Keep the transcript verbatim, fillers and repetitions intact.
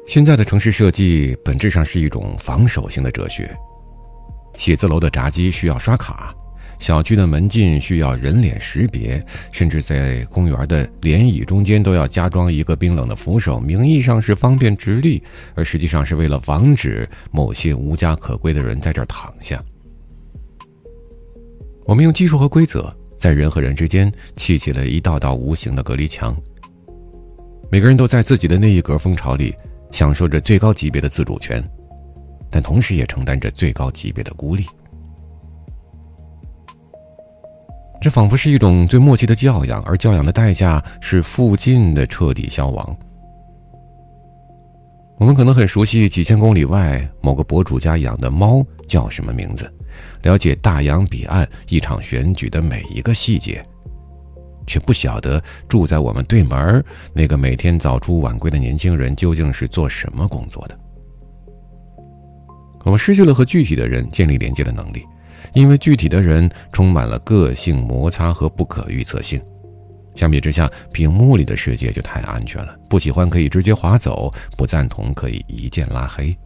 现在的城市设计本质上是一种防守性的哲学。写字楼的闸机需要刷卡，小区的门禁需要人脸识别，甚至在公园的连椅中间都要加装一个冰冷的扶手，名义上是方便直立，而实际上是为了防止某些无家可归的人在这儿躺下。我们用技术和规则在人和人之间砌起了一道道无形的隔离墙，每个人都在自己的那一格蜂巢里享受着最高级别的自主权，但同时也承担着最高级别的孤立。这仿佛是一种最默契的教养，而教养的代价是附近的彻底消亡。我们可能很熟悉几千公里外某个博主家养的猫叫什么名字，了解大洋彼岸一场选举的每一个细节，却不晓得住在我们对门那个每天早出晚归的年轻人究竟是做什么工作的。我们失去了和具体的人建立连接的能力，因为具体的人充满了个性摩擦和不可预测性。相比之下，屏幕里的世界就太安全了，不喜欢可以直接划走，不赞同可以一键拉黑。